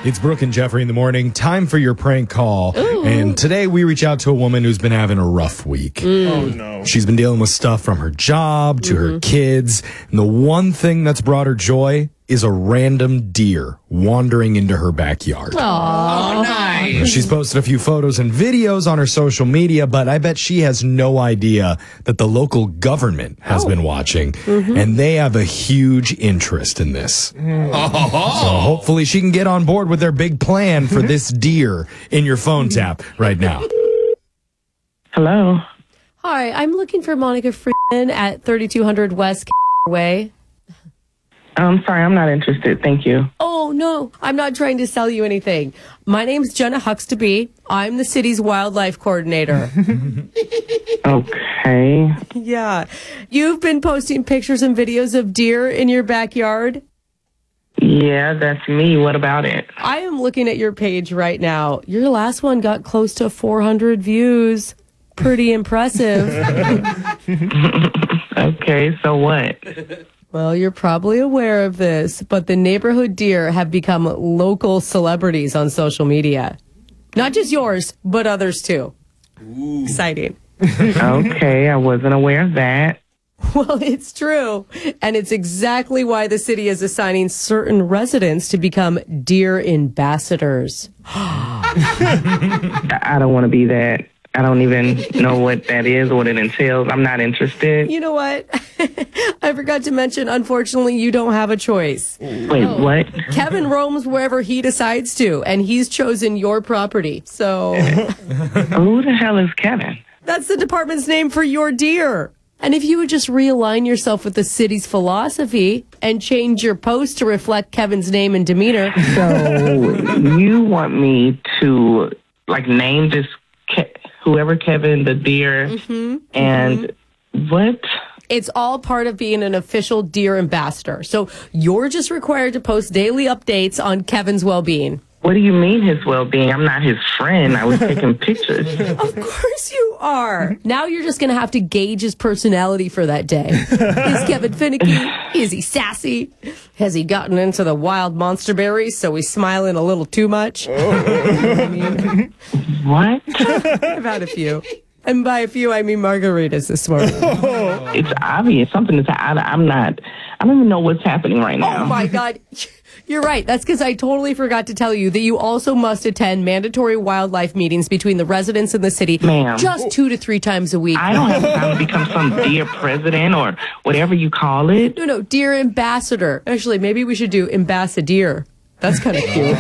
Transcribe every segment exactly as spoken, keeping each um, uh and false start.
It's Brooke and Jeffrey in the morning. Time for your prank call. Ooh. And today we reach out to a woman who's been having a rough week. Mm. Oh, no. She's been dealing with stuff from her job to Mm-hmm. her kids. And the one thing that's brought her joy is a random deer wandering into her backyard. Oh, nice. She's posted a few photos and videos on her social media, but I bet she has no idea that the local government has Oh. been watching, Mm-hmm. and they have a huge interest in this. Oh. So hopefully she can get on board with their big plan for this deer in your phone tap right now. Hello. Hi, I'm looking for Monica Freeman at thirty-two hundred West Way. I'm sorry, I'm not interested. Thank you. Oh, no, I'm not trying to sell you anything. My name's Jenna Huxtable. I'm the city's wildlife coordinator. Okay. Yeah. You've been posting pictures and videos of deer in your backyard. Yeah, that's me. What about it? I am looking at your page right now. Your last one got close to four hundred views. Pretty impressive. Okay, so what? Well, you're probably aware of this, but the neighborhood deer have become local celebrities on social media. Not just yours, but others too. Ooh. Exciting. Okay, I wasn't aware of that. Well, it's true. And it's exactly why the city is assigning certain residents to become deer ambassadors. I I don't want to be that. I don't even know what that is or what it entails. I'm not interested. You know what? I forgot to mention, unfortunately, you don't have a choice. Wait, what? Kevin roams wherever he decides to, and he's chosen your property. So Who the hell is Kevin? that's the department's name for your deer. And if you would just realign yourself with the city's philosophy and change your post to reflect Kevin's name and demeanor. So you want me to, like, name this Ke- whoever Kevin the deer Mm-hmm. and what? It's all part of being an official deer ambassador. So you're just required to post daily updates on Kevin's well-being. What do you mean his well-being? I'm not his friend. I was taking pictures. Of course you are. Now you're just going to have to gauge his personality for that day. Is Kevin finicky? Is he sassy? Has he gotten into the wild monster berries, so he's smiling a little too much? I mean, What? I've had a few. And by a few, I mean margaritas this morning. It's obvious. Something is, I, I'm not, I don't even know what's happening right now. Oh, my God. You're right. That's because I totally forgot to tell you that you also must attend mandatory wildlife meetings between the residents and the city Ma'am. just two to three times a week. I don't have time to become some dear president or whatever you call it. No, no, deer ambassador. Actually, maybe we should do ambassador. That's kind of cute.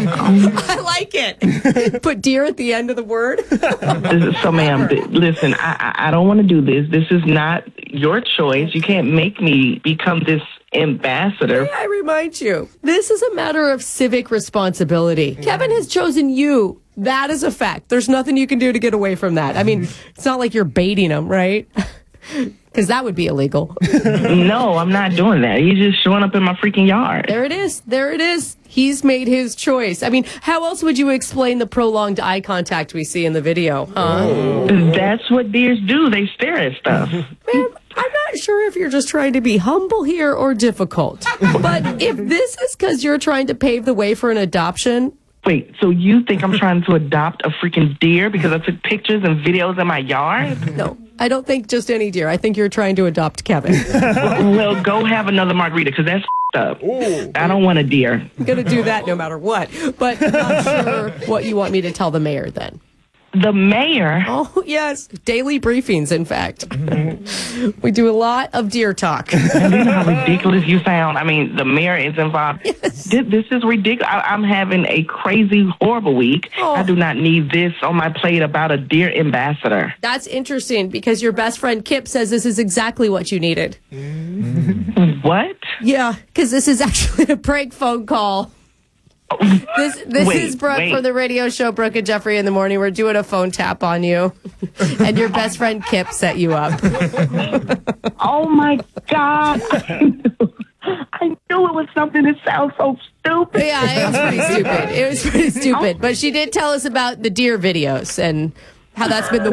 I like it. Put deer at the end of the word. So, ma'am, th- listen, I, I I don't want to do this. This is not your choice. You can't make me become this ambassador. May I remind you, this is a matter of civic responsibility. Kevin has chosen you. That is a fact. There's nothing you can do to get away from that. I mean, it's not like you're baiting him, right? Because that would be illegal. No, I'm not doing that. He's just showing up in my freaking yard. There it is. There it is. He's made his choice. I mean, how else would you explain the prolonged eye contact we see in the video, huh? That's what deers do. They stare at stuff. Ma'am, I'm not sure if you're just trying to be humble here or difficult. But if this is because you're trying to pave the way for an adoption, Wait, so you think I'm trying to adopt a freaking deer because I took pictures and videos in my yard? no, I don't think just any deer. I think you're trying to adopt Kevin. Well, go have another margarita because that's up. I don't want a deer. I'm going to do that no matter what. But I'm not sure what you want me to tell the mayor then. The mayor? Oh, yes. Daily briefings, in fact. We do a lot of deer talk. And you know how ridiculous you sound? I mean, the mayor is involved. Yes. This, this is ridiculous. I, I'm having a crazy, horrible week. Oh. I do not need this on my plate about a deer ambassador. That's interesting because your best friend Kip says this is exactly what you needed. What? Yeah, because this is actually a prank phone call. This this Wait, is Brooke wait. for the radio show Brooke and Jeffrey in the Morning. We're doing a phone tap on you. And your best friend Kip set you up. Oh, my God. I knew, I knew it was something that sounds so stupid. Yeah, it was pretty stupid. It was pretty stupid. But she did tell us about the deer videos and how that's been the